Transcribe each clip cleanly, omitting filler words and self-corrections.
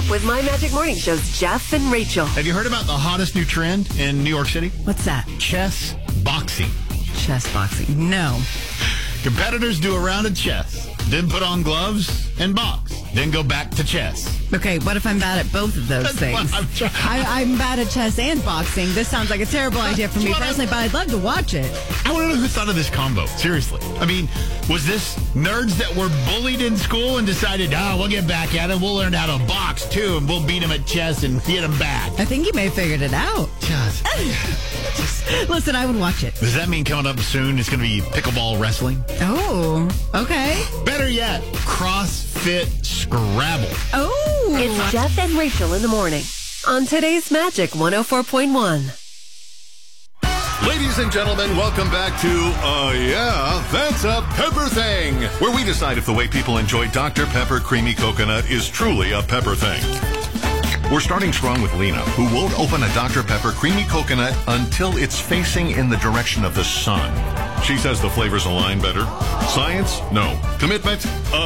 up with My Magic Morning Show's Jeff and Rachel. Have you heard about the hottest new trend in New York City? What's that? Chess boxing. Chess boxing. No. Competitors do a round of chess, then put on gloves and box, then go back to chess. Okay, what if I'm bad at both of those things? I'm bad at chess and boxing. This sounds like a terrible idea for me personally, but I'd love to watch it. I want to know who thought of this combo. Seriously. I mean, was this nerds that were bullied in school and decided, we'll get back at them. We'll learn how to box, too, and we'll beat them at chess and get them back. I think you may have figured it out. Listen, I would watch it. Does that mean coming up soon it's going to be pickleball wrestling? Oh, okay. Better yet, CrossFit Scrabble. Oh. It's Jeff and Rachel in the morning on today's Magic 104.1. Ladies and gentlemen, welcome back to, That's a Pepper Thing, where we decide if the way people enjoy Dr. Pepper Creamy Coconut is truly a pepper thing. We're starting strong with Lena, who won't open a Dr. Pepper Creamy Coconut until it's facing in the direction of the sun. She says the flavors align better. Science? No. Commitment?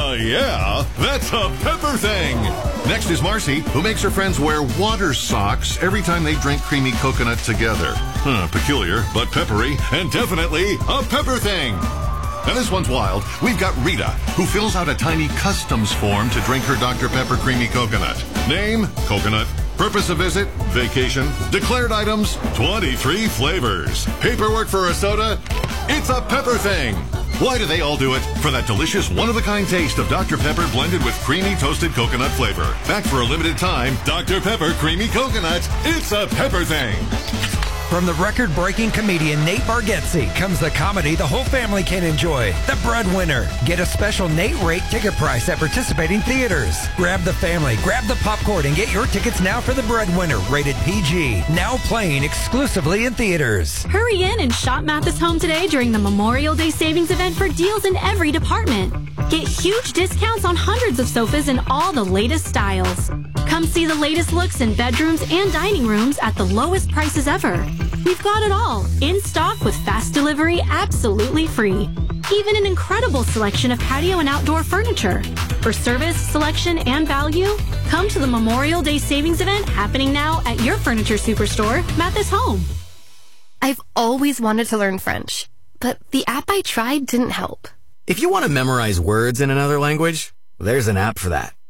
That's a pepper thing. Next is Marcy, who makes her friends wear water socks every time they drink creamy coconut together. Peculiar, but peppery, and definitely a pepper thing. Now this one's wild. We've got Rita, who fills out a tiny customs form to drink her Dr. Pepper Creamy Coconut. Name? Coconut. Purpose of visit? Vacation. Declared items? 23 flavors. Paperwork for a soda? It's a pepper thing. Why do they all do it? For that delicious one-of-a-kind taste of Dr. Pepper blended with creamy toasted coconut flavor. Back for a limited time, Dr. Pepper Creamy Coconut. It's a pepper thing. From the record-breaking comedian Nate Bargatze comes the comedy the whole family can enjoy, The Breadwinner. Get a special Nate rate ticket price at participating theaters. Grab the family, grab the popcorn, and get your tickets now for The Breadwinner, rated PG. Now playing exclusively in theaters. Hurry in and shop Mathis Home today during the Memorial Day Savings Event for deals in every department. Get huge discounts on hundreds of sofas in all the latest styles. Come see the latest looks in bedrooms and dining rooms at the lowest prices ever. We've got it all, in stock with fast delivery absolutely free. Even an incredible selection of patio and outdoor furniture. For service, selection, and value, come to the Memorial Day Savings Event happening now at your furniture superstore, Mathis Home. I've always wanted to learn French, but the app I tried didn't help. If you want to memorize words in another language, there's an app for that.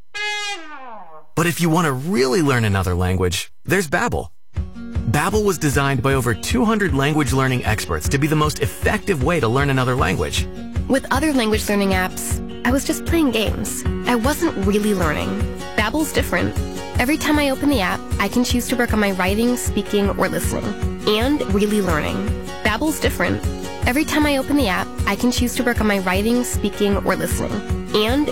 But if you want to really learn another language, there's Babbel. Babbel was designed by over 200 language learning experts to be the most effective way to learn another language. With other language learning apps, I was just playing games. I wasn't really learning. Babbel's different. Every time I open the app, I can choose to work on my writing, speaking, or listening. And really learning. Babbel's different. Every time I open the app, I can choose to work on my writing, speaking, or listening. And